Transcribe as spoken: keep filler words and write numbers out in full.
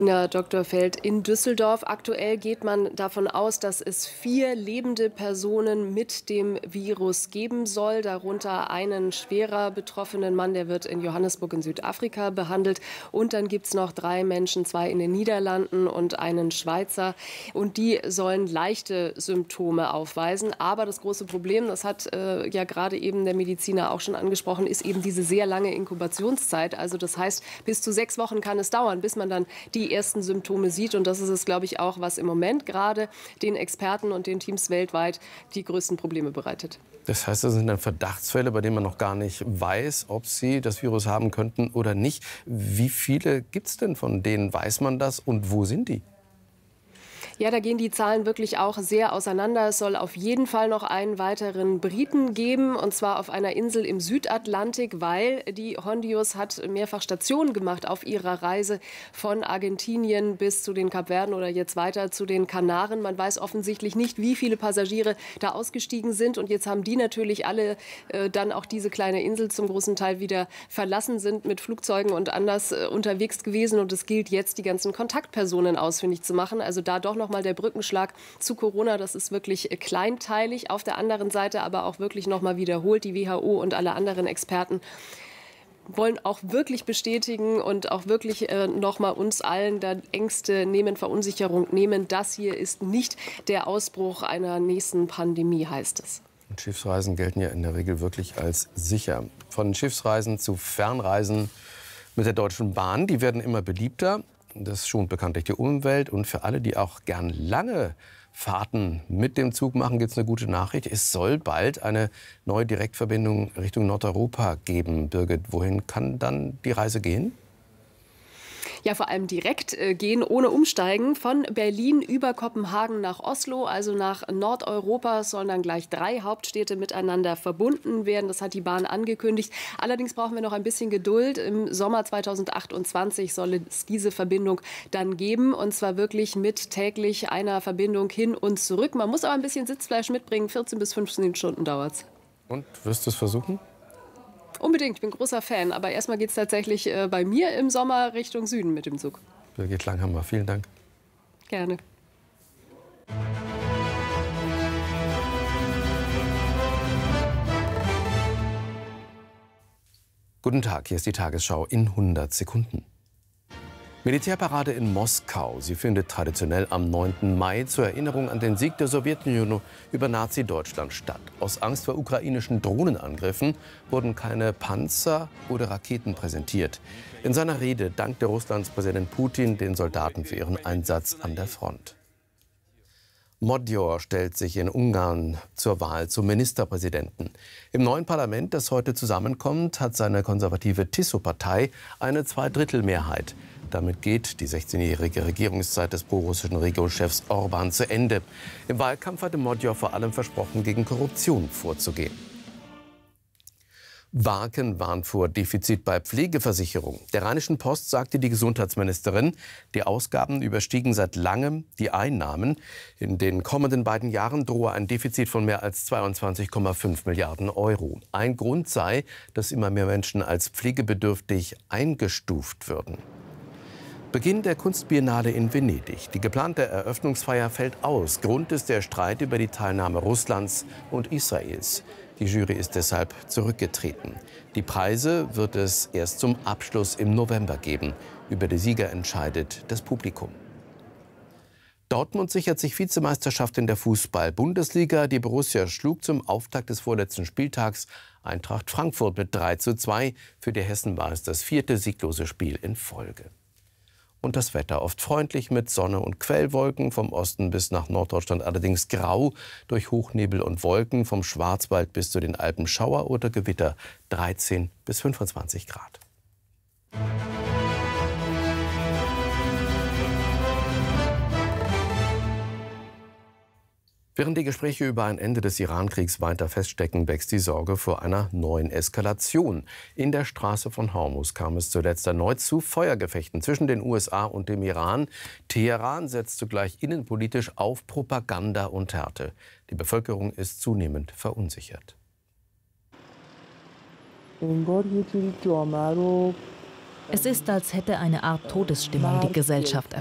Herr Doktor Feld, in Düsseldorf aktuell geht man davon aus, dass es vier lebende Personen mit dem Virus geben soll, darunter einen schwerer betroffenen Mann, der wird in Johannesburg in Südafrika behandelt. Und dann gibt es noch drei Menschen, zwei in den Niederlanden und einen Schweizer. Und die sollen leichte Symptome aufweisen. Aber das große Problem, das hat äh, ja gerade eben der Mediziner auch schon angesprochen, ist eben diese sehr lange Inkubationszeit. Also das heißt, bis zu sechs Wochen kann es dauern, bis man dann die ersten Symptome sieht. Und das ist es, glaube ich, auch, was im Moment gerade den Experten und den Teams weltweit die größten Probleme bereitet. Das heißt, das sind dann Verdachtsfälle, bei denen man noch gar nicht weiß, ob sie das Virus haben könnten oder nicht. Wie viele gibt es denn von denen? Weiß man das und wo sind die? Ja, da gehen die Zahlen wirklich auch sehr auseinander. Es soll auf jeden Fall noch einen weiteren Briten geben, und zwar auf einer Insel im Südatlantik, weil die Hondius hat mehrfach Stationen gemacht auf ihrer Reise von Argentinien bis zu den Kapverden oder jetzt weiter zu den Kanaren. Man weiß offensichtlich nicht, wie viele Passagiere da ausgestiegen sind. Und jetzt haben die natürlich alle äh, dann auch diese kleine Insel zum großen Teil wieder verlassen, sind mit Flugzeugen und anders äh, unterwegs gewesen. Und es gilt jetzt, die ganzen Kontaktpersonen ausfindig zu machen. Also da doch noch mal der Brückenschlag zu Corona, das ist wirklich kleinteilig. Auf der anderen Seite aber auch wirklich noch mal wiederholt, die W H O und alle anderen Experten wollen auch wirklich bestätigen und auch wirklich äh, noch mal uns allen da Ängste nehmen, Verunsicherung nehmen. Das hier ist nicht der Ausbruch einer nächsten Pandemie, heißt es. Und Schiffsreisen gelten ja in der Regel wirklich als sicher. Von Schiffsreisen zu Fernreisen mit der Deutschen Bahn, die werden immer beliebter. Das schont bekanntlich die Umwelt. Und für alle, die auch gern lange Fahrten mit dem Zug machen, gibt es eine gute Nachricht. Es soll bald eine neue Direktverbindung Richtung Nordeuropa geben. Birgit, wohin kann dann die Reise gehen? Ja, vor allem direkt äh, gehen, ohne Umsteigen. Von Berlin über Kopenhagen nach Oslo, also nach Nordeuropa, sollen dann gleich drei Hauptstädte miteinander verbunden werden. Das hat die Bahn angekündigt. Allerdings brauchen wir noch ein bisschen Geduld. Im Sommer zweitausendachtundzwanzig soll es diese Verbindung dann geben. Und zwar wirklich mit täglich einer Verbindung hin und zurück. Man muss aber ein bisschen Sitzfleisch mitbringen. vierzehn bis fünfzehn Stunden dauert es. Und wirst du es versuchen? Unbedingt, ich bin großer Fan. Aber erstmal geht es tatsächlich äh, bei mir im Sommer Richtung Süden mit dem Zug. Birgit Langhammer, vielen Dank. Gerne. Guten Tag, hier ist die Tagesschau in hundert Sekunden. Militärparade in Moskau. Sie findet traditionell am neunten Mai zur Erinnerung an den Sieg der Sowjetunion über Nazi-Deutschland statt. Aus Angst vor ukrainischen Drohnenangriffen wurden keine Panzer oder Raketen präsentiert. In seiner Rede dankte Russlands Präsident Putin den Soldaten für ihren Einsatz an der Front. Magyar stellt sich in Ungarn zur Wahl zum Ministerpräsidenten. Im neuen Parlament, das heute zusammenkommt, hat seine konservative Tiso-Partei eine Zweidrittelmehrheit. Damit geht die sechzehnjährige Regierungszeit des prorussischen Regierungschefs Orban zu Ende. Im Wahlkampf hatte Magyar vor allem versprochen, gegen Korruption vorzugehen. Waken warnt vor Defizit bei Pflegeversicherung. Der Rheinischen Post sagte die Gesundheitsministerin, die Ausgaben überstiegen seit langem die Einnahmen. In den kommenden beiden Jahren drohe ein Defizit von mehr als zweiundzwanzig Komma fünf Milliarden Euro. Ein Grund sei, dass immer mehr Menschen als pflegebedürftig eingestuft würden. Beginn der Kunstbiennale in Venedig. Die geplante Eröffnungsfeier fällt aus. Grund ist der Streit über die Teilnahme Russlands und Israels. Die Jury ist deshalb zurückgetreten. Die Preise wird es erst zum Abschluss im November geben. Über die Sieger entscheidet das Publikum. Dortmund sichert sich Vizemeisterschaft in der Fußball-Bundesliga. Die Borussia schlug zum Auftakt des vorletzten Spieltags Eintracht Frankfurt mit drei zu zwei. Für die Hessen war es das vierte sieglose Spiel in Folge. Und das Wetter oft freundlich mit Sonne und Quellwolken, vom Osten bis nach Norddeutschland allerdings grau durch Hochnebel und Wolken, vom Schwarzwald bis zu den Alpen Schauer oder Gewitter, dreizehn bis fünfundzwanzig Grad. Während die Gespräche über ein Ende des Iran-Kriegs weiter feststecken, wächst die Sorge vor einer neuen Eskalation. In der Straße von Hormuz kam es zuletzt erneut zu Feuergefechten zwischen den U S A und dem Iran. Teheran setzt zugleich innenpolitisch auf Propaganda und Härte. Die Bevölkerung ist zunehmend verunsichert. Es ist, als hätte eine Art Todesstimmung die Gesellschaft